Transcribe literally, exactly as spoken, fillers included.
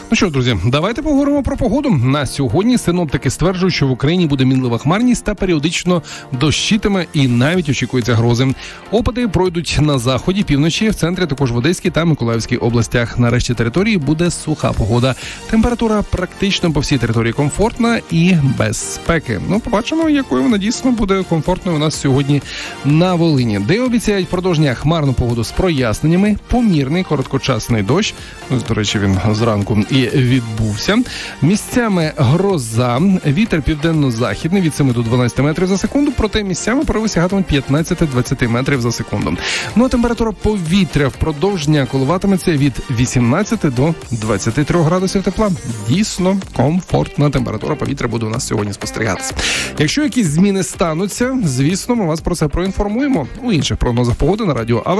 Ну що, друзі, давайте поговоримо про погоду. На сьогодні синоптики стверджують, що в Україні буде мінлива хмарність та періодично дощитиме і навіть очікуються грози. Опади пройдуть на заході, півночі, в центрі, також в Одеській та Миколаївській областях. На решті території буде суха погода. Температура практично по всій території комфортна і без спеки. Ну, побачимо, якою вона дійсно буде комфортною у нас сьогодні на Волині, де обіцяють продовження хмарну погоду з проясненнями, помірний короткочасний дощ. Ну, до речі, він зранку і відбувся. Місцями гроза, вітер південно-західний від семи до дванадцяти метрів за секунду, проте місцями пориви сягатимуть п'ятнадцять-двадцять метрів за секунду. Ну а температура повітря впродовж дня коливатиметься від вісімнадцяти до двадцяти трьох градусів тепла. Дійсно комфортна температура повітря буде у нас сьогодні спостерігатися. Якщо якісь зміни стануться, звісно, ми вас про це проінформуємо у інших прогнозах погоди на радіо Авр.